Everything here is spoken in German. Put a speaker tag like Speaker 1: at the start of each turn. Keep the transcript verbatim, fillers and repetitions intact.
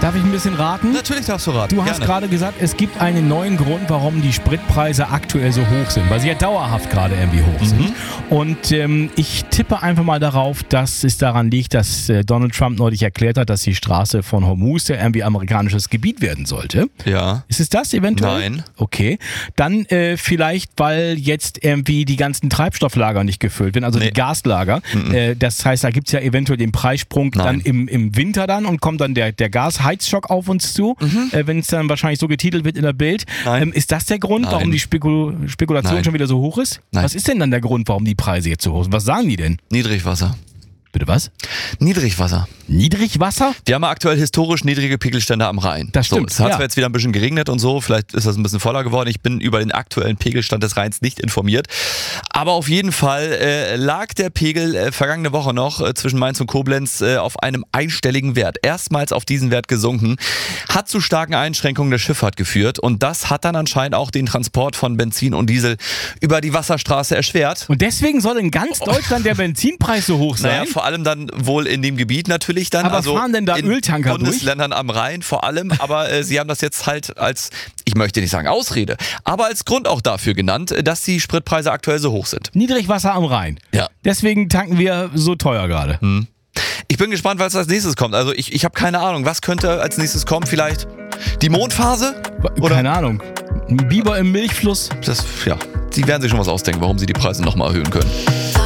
Speaker 1: Darf ich ein bisschen raten?
Speaker 2: Natürlich darfst du raten.
Speaker 1: Du hast
Speaker 2: Gerne.
Speaker 1: gerade gesagt, es gibt einen neuen Grund, warum die Spritpreise aktuell so hoch sind, weil sie ja dauerhaft gerade irgendwie hoch sind.
Speaker 2: Mhm.
Speaker 1: Und ähm, ich tippe einfach mal darauf, dass es daran liegt, dass äh, Donald Trump neulich erklärt hat, dass die Straße von Hormuz ja irgendwie amerikanisches Gebiet werden sollte.
Speaker 2: Ja.
Speaker 1: Ist es das eventuell?
Speaker 2: Nein.
Speaker 1: Okay. Dann äh, vielleicht, weil jetzt irgendwie die ganzen Treibstofflager nicht gefüllt werden, also
Speaker 2: Nee.
Speaker 1: die Gaslager.
Speaker 2: Mhm.
Speaker 1: Äh, das heißt, da gibt es ja eventuell den Preissprung
Speaker 2: Nein.
Speaker 1: dann im, im Winter dann und kommt dann der, der Gasheizschock auf uns zu,
Speaker 2: Mhm.
Speaker 1: äh, wenn es dann wahrscheinlich so getitelt wird in der Bild.
Speaker 2: Nein.
Speaker 1: Ähm, ist das der Grund,
Speaker 2: Nein.
Speaker 1: warum die Spekul- Spekulation
Speaker 2: Nein.
Speaker 1: schon wieder so hoch ist?
Speaker 2: Nein.
Speaker 1: Was ist denn dann der Grund, warum die Preise jetzt so hoch sind? Was sagen die denn?
Speaker 2: Niedrigwasser.
Speaker 1: Bitte was?
Speaker 2: Niedrigwasser.
Speaker 1: Niedrigwasser?
Speaker 2: Wir haben aktuell historisch niedrige Pegelstände am Rhein.
Speaker 1: Das stimmt,
Speaker 2: So, es hat
Speaker 1: ja.
Speaker 2: zwar jetzt wieder ein bisschen geregnet und so, vielleicht ist das ein bisschen voller geworden. Ich bin über den aktuellen Pegelstand des Rheins nicht informiert. Aber auf jeden Fall äh, lag der Pegel äh, vergangene Woche noch äh, zwischen Mainz und Koblenz äh, auf einem einstelligen Wert. Erstmals auf diesen Wert gesunken. Hat zu starken Einschränkungen der Schifffahrt geführt. Und das hat dann anscheinend auch den Transport von Benzin und Diesel über die Wasserstraße erschwert.
Speaker 1: Und deswegen soll in ganz Deutschland der Benzinpreis so hoch sein?
Speaker 2: Naja, vor allem dann wohl in dem Gebiet natürlich dann.
Speaker 1: Aber
Speaker 2: also
Speaker 1: fahren denn da
Speaker 2: in
Speaker 1: Öltanker durch?
Speaker 2: Bundesländern am Rhein vor allem, aber äh, sie haben das jetzt halt als, ich möchte nicht sagen Ausrede, aber als Grund auch dafür genannt, äh, dass die Spritpreise aktuell so hoch sind.
Speaker 1: Niedrigwasser am Rhein.
Speaker 2: Ja.
Speaker 1: Deswegen tanken wir so teuer gerade.
Speaker 2: Hm. Ich bin gespannt, was als nächstes kommt. Also ich, ich habe keine Ahnung, was könnte als nächstes kommen? Vielleicht die Mondphase? Oder?
Speaker 1: Keine Ahnung. Ein Biber im Milchfluss.
Speaker 2: Das, ja, die werden sich schon was ausdenken, warum sie die Preise nochmal erhöhen können.